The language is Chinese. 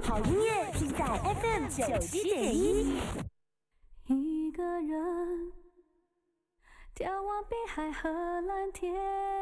好音乐尽在 FM97.1。 一个人眺望碧海和蓝天。